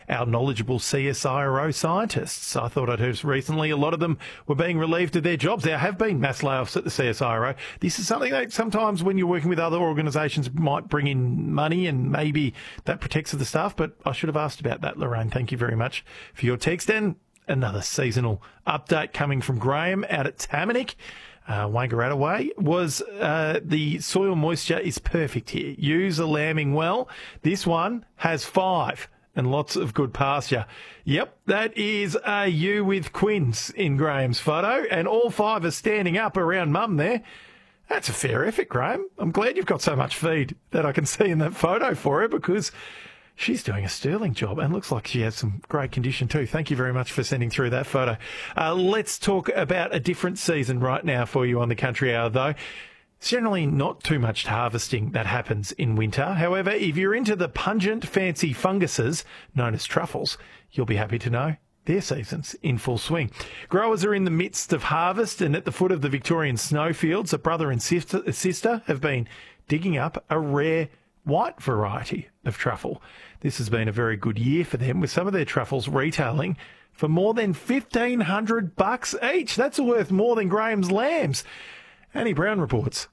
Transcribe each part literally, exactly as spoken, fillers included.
our knowledgeable C S I R O scientists. I thought I'd heard recently a lot of them were being relieved of their jobs. There have been mass layoffs at the C S I R O. This is something that sometimes when you're working with other organisations might bring in money and maybe that protects the staff, but I should have asked about that, Lorraine. Thank you very much for your text. And another seasonal update coming from Graham out at Tamanick. Uh, Wangaratta Way was uh, the soil moisture is perfect here. Ewes are lambing well. This one has five and lots of good pasture. Yep, that is a ewe with quins in Graham's photo, and all five are standing up around mum there. That's a fair effort, Graham. I'm glad you've got so much feed that I can see in that photo for her, because she's doing a sterling job and looks like she has some great condition too. Thank you very much for sending through that photo. Uh, let's talk about a different season right now for you on the Country Hour, though. It's generally not too much harvesting that happens in winter. However, if you're into the pungent, fancy funguses known as truffles, you'll be happy to know their season's in full swing. Growers are in the midst of harvest, and at the foot of the Victorian snowfields, a brother and sister, a sister have been digging up a rare white variety of truffle. This has been a very good year for them, with some of their truffles retailing for more than fifteen hundred bucks each. That's worth more than Graham's lambs. Annie Brown reports.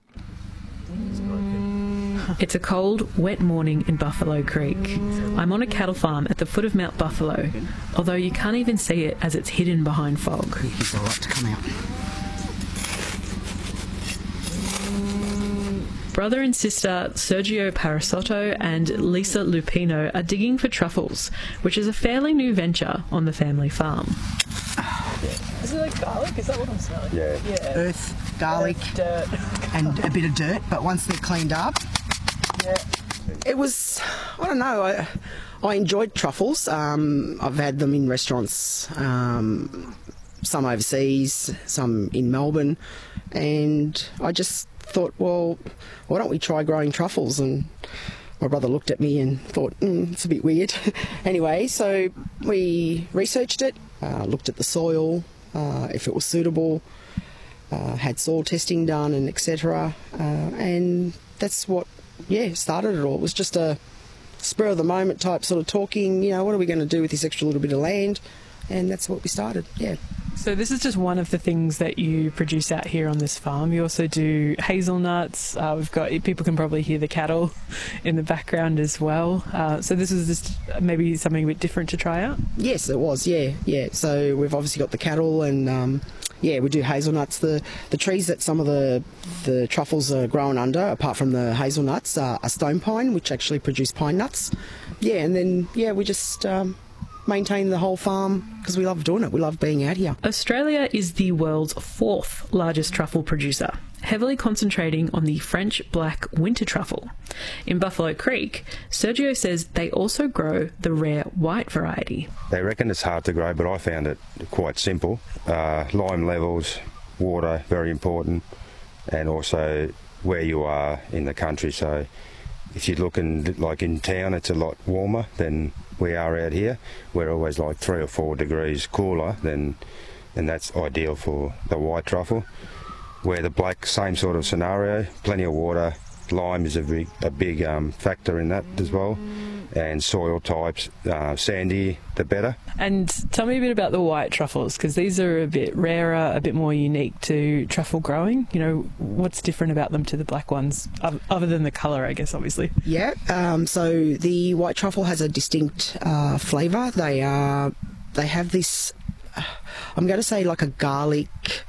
It's a cold, wet morning in Buffalo Creek. I'm on a cattle farm at the foot of Mount Buffalo, although you can't even see it as it's hidden behind fog. He's all right to come out. Brother and sister Sergio Parasotto and Lisa Lupino are digging for truffles, which is a fairly new venture on the family farm. Is it like garlic? Is that what I'm smelling? Yeah. yeah. Earth, garlic, Earth, dirt. and a bit of dirt, but once they're cleaned up... Yeah. It was, I don't know, I, I enjoyed truffles. Um, I've had them in restaurants, um, some overseas, some in Melbourne, and I just thought, well, why don't we try growing truffles? And my brother looked at me and thought, mm, it's a bit weird. Anyway, so we researched it, uh, looked at the soil, uh, if it was suitable, uh, had soil testing done, and et cetera. Uh, and that's what, yeah, started it all. It was just a spur of the moment type sort of talking, you know, what are we going to do with this extra little bit of land? And that's what we started, yeah. So this is just one of the things that you produce out here on this farm. You also do hazelnuts. Uh, we've got, people can probably hear the cattle in the background as well. Uh, so this was just maybe something a bit different to try out? Yes, it was, yeah, yeah. So we've obviously got the cattle, and um, yeah, we do hazelnuts. The the trees that some of the the truffles are growing under, apart from the hazelnuts, are a stone pine, which actually produce pine nuts. Yeah, and then, yeah, we just... Um, maintain the whole farm because we love doing it. We love being out here. Australia is the world's fourth largest truffle producer, heavily concentrating on the French black winter truffle. In Buffalo Creek, Sergio says they also grow the rare white variety. They reckon it's hard to grow, but I found it quite simple. Uh, lime levels, water, very important, and also where you are in the country. So if you're looking like in town, it's a lot warmer than we are out here. We're always like three or four degrees cooler, than, and that's ideal for the white truffle. Where the black, same sort of scenario, plenty of water. Lime is a big, a big um, factor in that as well. And soil types, uh, sandy, the better. And tell me a bit about the white truffles, because these are a bit rarer, a bit more unique to truffle growing. You know, what's different about them to the black ones, other than the colour, I guess, obviously? Yeah, um, so the white truffle has a distinct uh, flavour. They are, they have this, uh, I'm going to say like a garlic,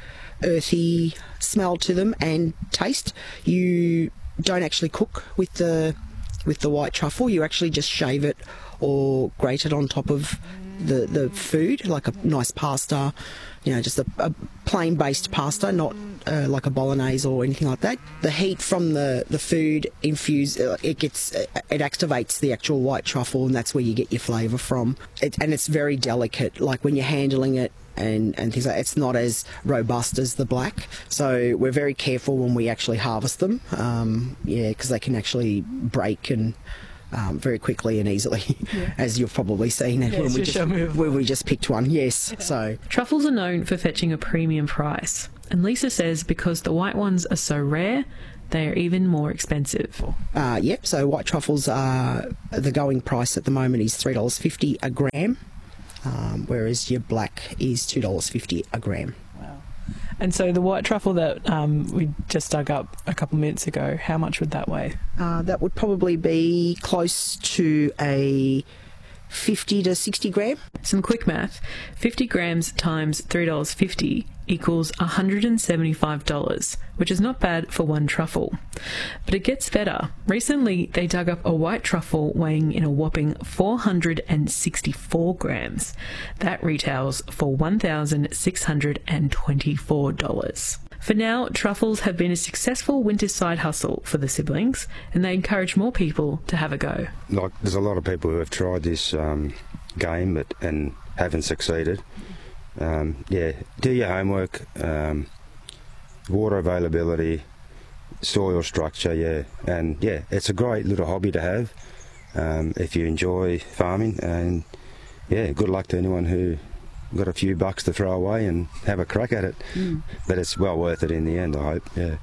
earthy smell to them and taste. You don't actually cook with the with the white truffle. You actually just shave it or grate it on top of the the food, like a nice pasta, you know, just a, a plain based pasta, not uh, like a bolognese or anything like that. The heat from the the food infuse uh, it gets it activates the actual white truffle, and that's where you get your flavour from. It, and it's very delicate, like when you're handling it and, and things like that. It's not as robust as the black, so we're very careful when we actually harvest them, um, yeah, because they can actually break and um, very quickly and easily, yeah. as you've probably seen yeah, when, we just, when we just picked one, yes. Yeah. So truffles are known for fetching a premium price, and Lisa says because the white ones are so rare, they are even more expensive. Uh, yep, so white truffles are, the going price at the moment is three dollars fifty a gram, um, whereas your black is two dollars fifty a gram. Wow. And so the white truffle that um, we just dug up a couple minutes ago, how much would that weigh? Uh, that would probably be close to a fifty to sixty gram. Some quick math. fifty grams times three dollars fifty equals one hundred seventy-five dollars, which is not bad for one truffle. But it gets better. Recently, they dug up a white truffle weighing in a whopping four hundred sixty-four grams. That retails for one thousand six hundred twenty-four dollars. For now, truffles have been a successful winter side hustle for the siblings, and they encourage more people to have a go. Like, there's a lot of people who have tried this um, game but, and haven't succeeded. Um, yeah, do your homework, um, water availability, soil structure, yeah, and yeah, it's a great little hobby to have um, if you enjoy farming, and yeah, good luck to anyone who got a few bucks to throw away and have a crack at it. Mm. But it's well worth it in the end, I hope, yeah.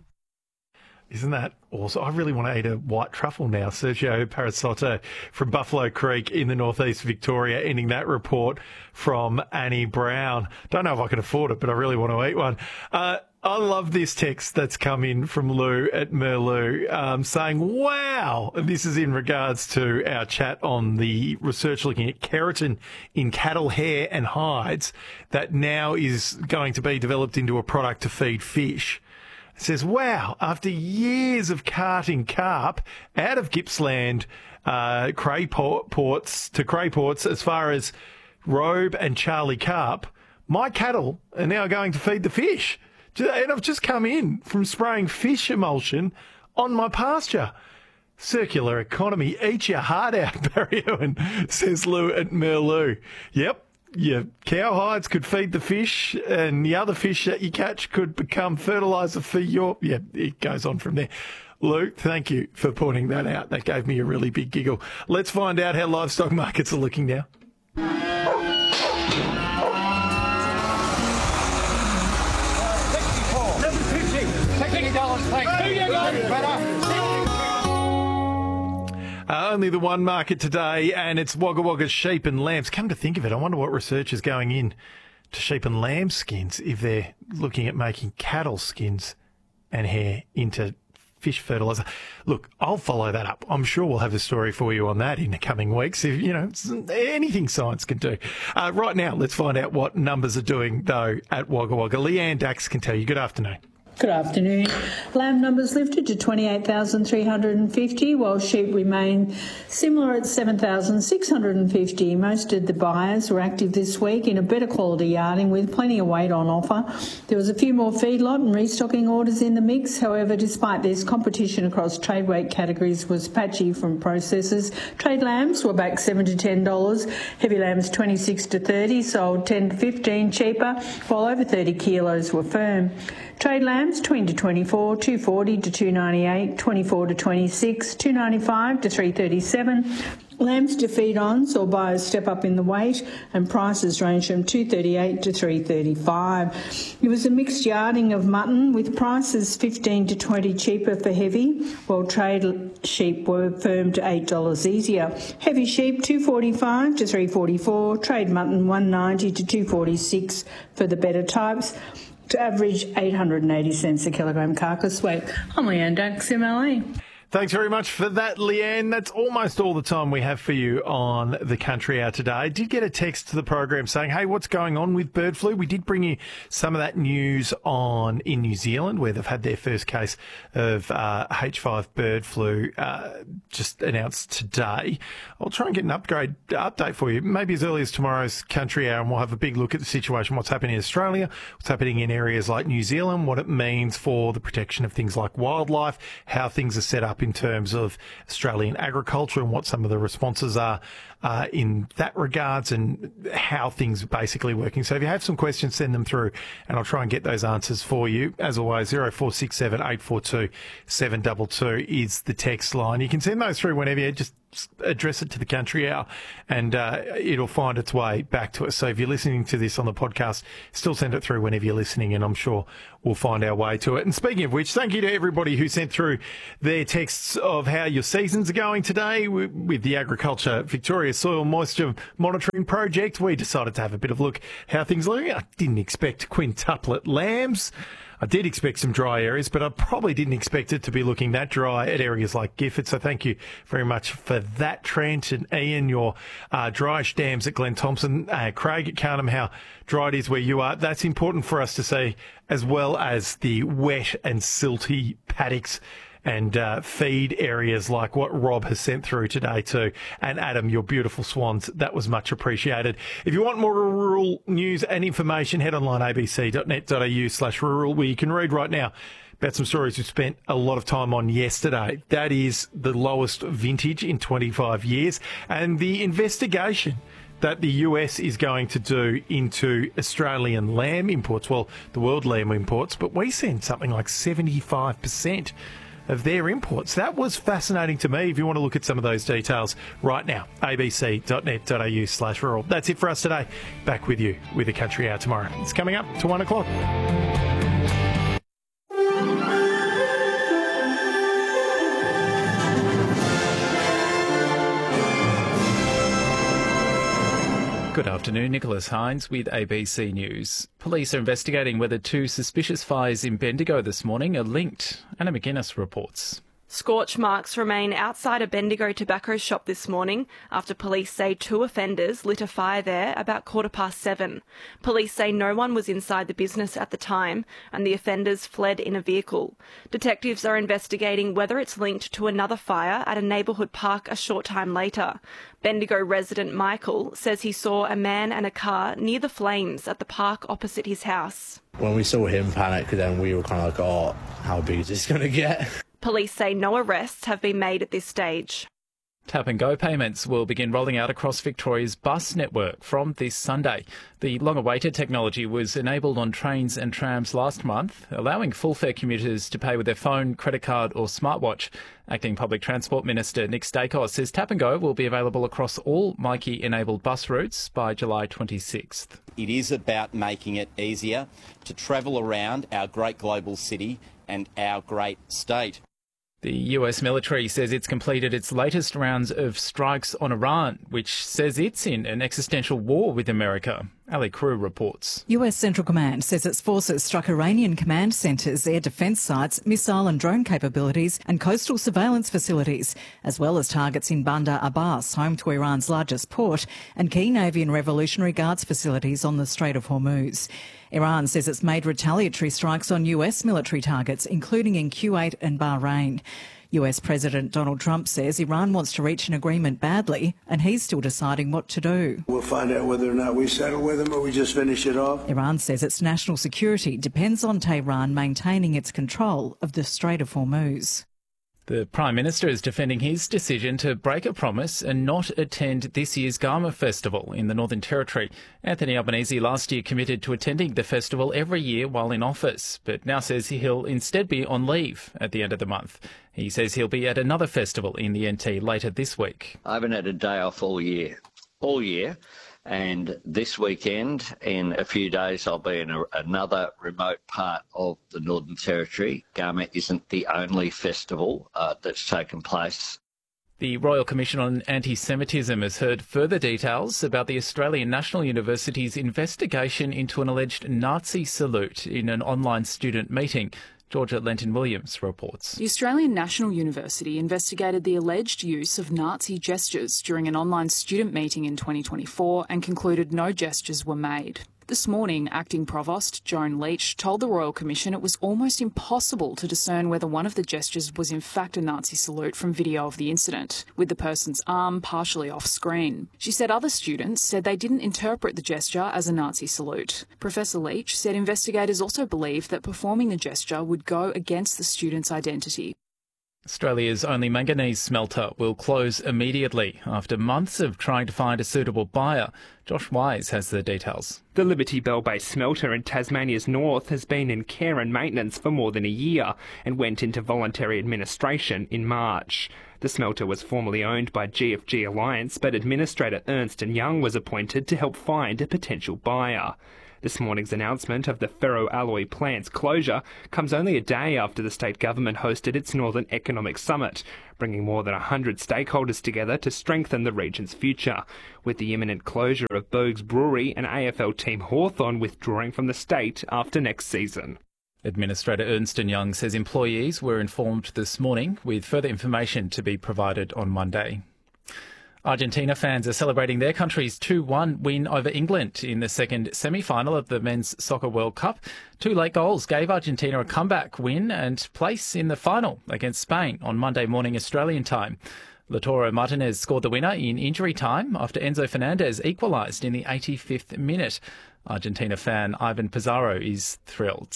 Isn't that awesome? I really want to eat a white truffle now. Sergio Parasotto from Buffalo Creek in the northeast Victoria, ending that report from Annie Brown. Don't know if I can afford it, but I really want to eat one. Uh, I love this text that's come in from Lou at Merlou um, saying, wow, and this is in regards to our chat on the research looking at keratin in cattle hair and hides that now is going to be developed into a product to feed fish. It says, wow, after years of carting carp out of Gippsland, uh, Cray ports to Cray ports as far as Robe and Charlie Carp, my cattle are now going to feed the fish. And I've just come in from spraying fish emulsion on my pasture. Circular economy, eat your heart out, Barry Owen, says Lou at Merlou. Yep. Your cow hides could feed the fish, and the other fish that you catch could become fertiliser for your... Yeah, it goes on from there. Luke, thank you for pointing that out. That gave me a really big giggle. Let's find out how livestock markets are looking now. Uh, only the one market today, and it's Wagga Wagga sheep and lambs. Come to think of it, I wonder what research is going in to sheep and lamb skins if they're looking at making cattle skins and hair into fish fertiliser. Look, I'll follow that up. I'm sure we'll have a story for you on that in the coming weeks. If you know, it's anything science can do. Uh, right now, let's find out what numbers are doing, though, at Wagga Wagga. Leanne Dax can tell you. Good afternoon. Good afternoon. Lamb numbers lifted to twenty-eight thousand three hundred fifty, while sheep remain similar at seven thousand six hundred fifty. Most of the buyers were active this week in a better quality yarding with plenty of weight on offer. There was a few more feedlot and restocking orders in the mix. However, despite this, competition across trade weight categories was patchy from processors. Trade lambs were back seven to ten dollars. Heavy lambs twenty-six to thirty, sold ten to fifteen cheaper, while over thirty kilos were firm. Trade lambs twenty to twenty-four, two forty to two ninety-eight, twenty-four to twenty-six, two ninety-five to three thirty-seven. Lambs to feed-ons or buyers step up in the weight, and prices range from two thirty-eight to three thirty-five. It was a mixed yarding of mutton, with prices fifteen to twenty cheaper for heavy, while trade sheep were firm to eight dollars easier. Heavy sheep two forty-five to three forty-four, trade mutton one ninety to two forty-six for the better types, to average eight hundred eighty cents a kilogram carcass weight. I'm Leanne Dax, M L A. Thanks very much for that, Leanne. That's almost all the time we have for you on the Country Hour today. I did get a text to the program saying, hey, what's going on with bird flu? We did bring you some of that news on in New Zealand, where they've had their first case of uh, H five bird flu uh, just announced today. I'll try and get an upgrade update for you, maybe as early as tomorrow's Country Hour, and we'll have a big look at the situation, what's happening in Australia, what's happening in areas like New Zealand, what it means for the protection of things like wildlife, how things are set up in terms of Australian agriculture and what some of the responses are uh, in that regards and how things are basically working. So if you have some questions, send them through and I'll try and get those answers for you. As always, zero four six seven eight four two seven two two is the text line. You can send those through whenever you just address it to the Country Hour and uh, it'll find its way back to us. So if you're listening to this on the podcast, still send it through whenever you're listening and I'm sure we'll find our way to it. And speaking of which, thank you to everybody who sent through their texts of how your seasons are going today with the Agriculture Victoria Soil Moisture Monitoring Project. We decided to have a bit of a look how things are looking. I didn't expect quintuplet lambs. I did expect some dry areas, but I probably didn't expect it to be looking that dry at areas like Gifford. So thank you very much for that, Trent and Ian, your uh, dryish dams at Glen Thompson. Uh, Craig at Carnham, how dry it is where you are. That's important for us to see, as well as the wet and silty paddocks and uh, feed areas like what Rob has sent through today too. And Adam, your beautiful swans, that was much appreciated. If you want more rural news and information, head online a b c dot net dot a u slash rural, where you can read right now about some stories we spent a lot of time on yesterday. That is the lowest vintage in twenty-five years, and the investigation that the U S is going to do into Australian lamb imports, well, the world lamb imports, but we send something like seventy-five percent of their imports. That was fascinating to me. If you want to look at some of those details right now, a b c dot net dot a u slash rural. That's it for us today. Back with you with the Country Hour tomorrow. It's coming up to one o'clock. Good afternoon, Nicholas Hines with A B C News. Police are investigating whether two suspicious fires in Bendigo this morning are linked. Anna McGuinness reports. Scorch marks remain outside a Bendigo tobacco shop this morning after police say two offenders lit a fire there about quarter past seven. Police say no one was inside the business at the time and the offenders fled in a vehicle. Detectives are investigating whether it's linked to another fire at a neighbourhood park a short time later. Bendigo resident Michael says he saw a man and a car near the flames at the park opposite his house. When we saw him panic, then we were kind of like, oh, how big is this going to get? Police say no arrests have been made at this stage. Tap and Go payments will begin rolling out across Victoria's bus network from this Sunday. The long-awaited technology was enabled on trains and trams last month, allowing full-fare commuters to pay with their phone, credit card or smartwatch. Acting Public Transport Minister Nick Stakos says Tap and Go will be available across all Myki-enabled bus routes by July twenty-sixth. It is about making it easier to travel around our great global city and our great state. The U S military says it's completed its latest rounds of strikes on Iran, which says it's in an existential war with America. Ali Crew reports. U S Central Command says its forces struck Iranian command centres, air defence sites, missile and drone capabilities and coastal surveillance facilities, as well as targets in Bandar Abbas, home to Iran's largest port, and key Navy and Revolutionary Guards facilities on the Strait of Hormuz. Iran says it's made retaliatory strikes on U S military targets, including in Kuwait and Bahrain. U S President Donald Trump says Iran wants to reach an agreement badly and he's still deciding what to do. We'll find out whether or not we settle with them or we just finish it off. Iran says its national security depends on Tehran maintaining its control of the Strait of Hormuz. The Prime Minister is defending his decision to break a promise and not attend this year's Garma Festival in the Northern Territory. Anthony Albanese last year committed to attending the festival every year while in office, but now says he'll instead be on leave at the end of the month. He says he'll be at another festival in the N T later this week. I haven't had a day off all year, all year. And this weekend, in a few days, I'll be in a, another remote part of the Northern Territory. Garma isn't the only festival uh, that's taken place. The Royal Commission on Anti-Semitism has heard further details about the Australian National University's investigation into an alleged Nazi salute in an online student meeting. Georgia Lenton-Williams reports. The Australian National University investigated the alleged use of Nazi gestures during an online student meeting in twenty twenty-four and concluded no gestures were made. This morning, Acting Provost Joan Leach told the Royal Commission it was almost impossible to discern whether one of the gestures was in fact a Nazi salute from video of the incident, with the person's arm partially off screen. She said other students said they didn't interpret the gesture as a Nazi salute. Professor Leach said investigators also believed that performing the gesture would go against the student's identity. Australia's only manganese smelter will close immediately after months of trying to find a suitable buyer. Josh Wise has the details. The Liberty Bell-based smelter in Tasmania's north has been in care and maintenance for more than a year and went into voluntary administration in March. The smelter was formerly owned by G F G Alliance, but Administrator Ernst and Young was appointed to help find a potential buyer. This morning's announcement of the ferroalloy plant's closure comes only a day after the state government hosted its Northern Economic Summit, bringing more than one hundred stakeholders together to strengthen the region's future, with the imminent closure of Bergs Brewery and A F L team Hawthorn withdrawing from the state after next season. Administrator Ernst and Young says employees were informed this morning, with further information to be provided on Monday. Argentina fans are celebrating their country's two one win over England in the second semi-final of the Men's Soccer World Cup. Two late goals gave Argentina a comeback win and place in the final against Spain on Monday morning Australian time. Lautaro Martinez scored the winner in injury time after Enzo Fernandez equalised in the eighty-fifth minute. Argentina fan Ivan Pizarro is thrilled.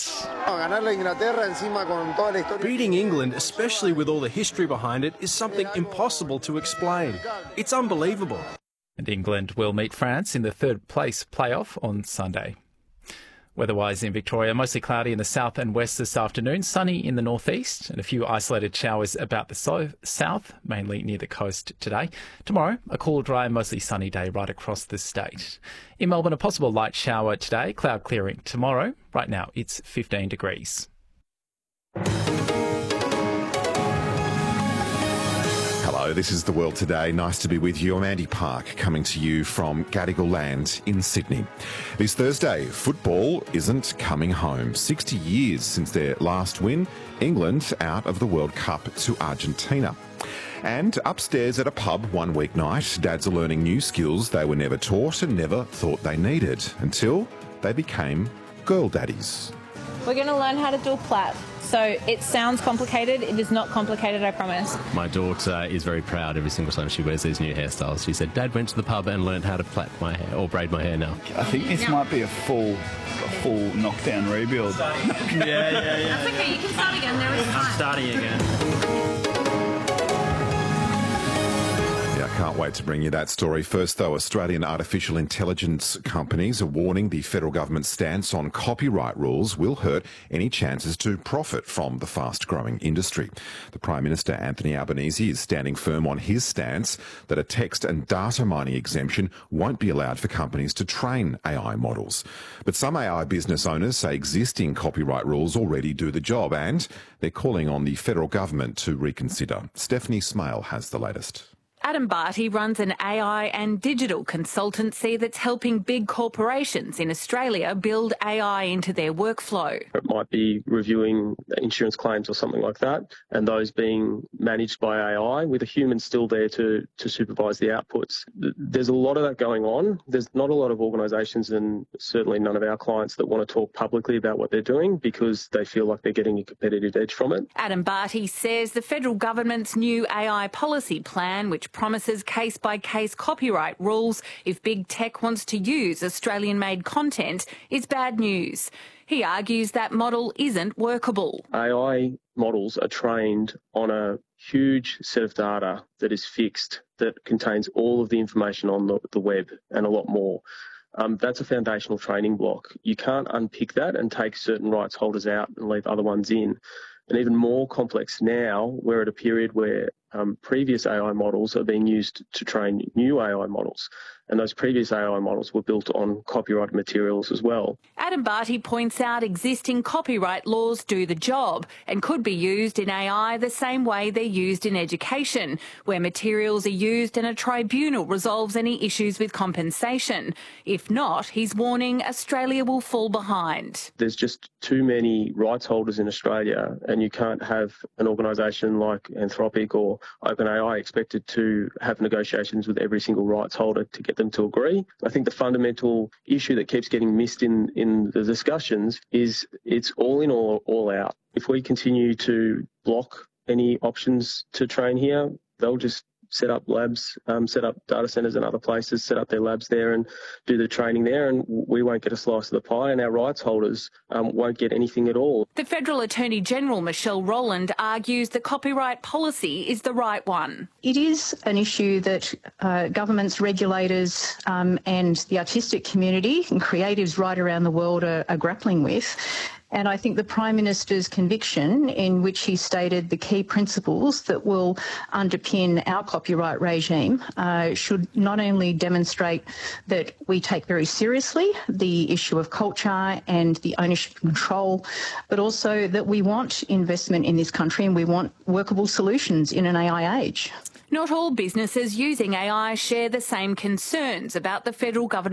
Beating England, especially with all the history behind it, is something impossible to explain. It's unbelievable. And England will meet France in the third place playoff on Sunday. Weather-wise in Victoria, mostly cloudy in the south and west this afternoon, sunny in the northeast and a few isolated showers about the so- south, mainly near the coast today. Tomorrow, a cool, dry, mostly sunny day right across the state. In Melbourne, a possible light shower today, cloud clearing tomorrow. Right now, it's fifteen degrees. Hello, this is The World Today. Nice to be with you. I'm Andy Park, coming to you from Gadigal Land in Sydney. This Thursday, football isn't coming home. sixty years since their last win, England out of the World Cup to Argentina. And upstairs at a pub one weeknight, dads are learning new skills they were never taught and never thought they needed, until they became girl daddies. We're going to learn how to do a plait. So it sounds complicated. It is not complicated, I promise. My daughter is very proud every single time she wears these new hairstyles. She said, Dad went to the pub and learned how to plait my hair, or braid my hair now. I think this might be a full, a full knockdown rebuild. yeah, yeah, yeah. That's okay, you can start again. There is time. I'm starting again. Can't wait to bring you that story. First, though, Australian artificial intelligence companies are warning the federal government's stance on copyright rules will hurt any chances to profit from the fast-growing industry. The Prime Minister, Anthony Albanese, is standing firm on his stance that a text and data mining exemption won't be allowed for companies to train A I models. But some A I business owners say existing copyright rules already do the job, and they're calling on the federal government to reconsider. Stephanie Smale has the latest. Adam Barty runs an A I and digital consultancy that's helping big corporations in Australia build A I into their workflow. It might be reviewing insurance claims or something like that, and those being managed by A I with a human still there to, to supervise the outputs. There's a lot of that going on. There's not a lot of organisations, and certainly none of our clients, that want to talk publicly about what they're doing because they feel like they're getting a competitive edge from it. Adam Barty says the federal government's new A I policy plan, which promises case-by-case copyright rules if big tech wants to use Australian-made content, is bad news. He argues that model isn't workable. A I models are trained on a huge set of data that is fixed, that contains all of the information on the, the web and a lot more. Um, that's a foundational training block. You can't unpick that and take certain rights holders out and leave other ones in. And even more complex now, we're at a period where um, previous A I models are being used to train new A I models. And those previous A I models were built on copyrighted materials as well. Adam Barty points out existing copyright laws do the job and could be used in A I the same way they're used in education, where materials are used and a tribunal resolves any issues with compensation. If not, he's warning Australia will fall behind. There's just too many rights holders in Australia, and you can't have an organisation like Anthropic or OpenAI expected to have negotiations with every single rights holder to get them to agree. I think the fundamental issue that keeps getting missed in, in the discussions is it's all in or all out. If we continue to block any options to train here, they'll just set up labs, um, set up data centres and other places, set up their labs there and do the training there, and we won't get a slice of the pie, and our rights holders um, won't get anything at all. The Federal Attorney General Michelle Rowland argues the copyright policy is the right one. It is an issue that uh, governments, regulators um, and the artistic community and creatives right around the world are, are grappling with. And I think the Prime Minister's conviction, in which he stated the key principles that will underpin our copyright regime, uh, should not only demonstrate that we take very seriously the issue of culture and the ownership and control, but also that we want investment in this country and we want workable solutions in an A I age. Not all businesses using A I share the same concerns about the federal government